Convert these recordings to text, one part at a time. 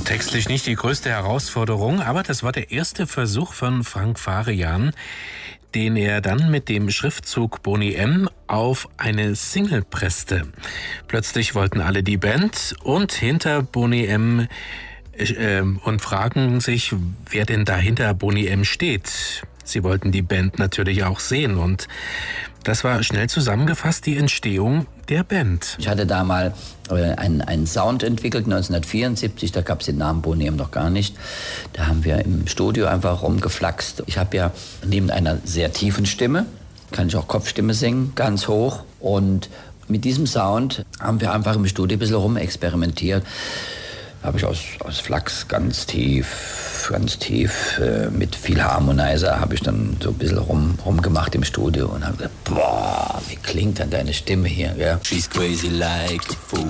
textlich nicht die größte Herausforderung, aber das war der erste Versuch von Frank Farian, den er dann mit dem Schriftzug Boney M. auf eine Single presste. Plötzlich wollten alle die Band und hinter Boney M. Und fragen sich, wer denn da hinter Boney M. steht. Sie wollten die Band natürlich auch sehen und das war schnell zusammengefasst die Entstehung der Band. Ich hatte da mal einen Sound entwickelt, 1974, da gab es den Namen Boney M. noch gar nicht. Da haben wir im Studio einfach rumgeflaxt. Ich habe ja neben einer sehr tiefen Stimme, kann ich auch Kopfstimme singen, ganz hoch. Und mit diesem Sound haben wir einfach im Studio ein bisschen rumexperimentiert. Habe ich aus Flachs ganz tief, mit viel Harmonizer habe ich dann so ein bisschen rumgemacht im Studio und habe gesagt, boah, wie klingt denn deine Stimme hier, gell? She's crazy like a fool.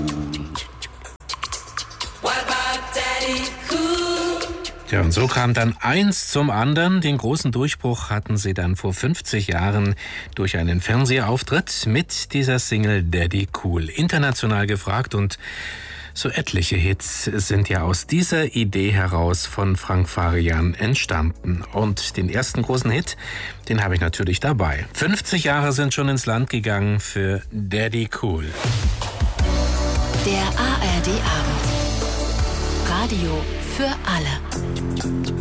What about Daddy Cool? Ja, und so kam dann eins zum anderen. Den großen Durchbruch hatten sie dann vor 50 Jahren durch einen Fernsehauftritt mit dieser Single Daddy Cool. International gefragt und so etliche Hits sind ja aus dieser Idee heraus von Frank Farian entstanden. Und den ersten großen Hit, den habe ich natürlich dabei. 50 Jahre sind schon ins Land gegangen für Daddy Cool. Der ARD Abend. Radio für alle.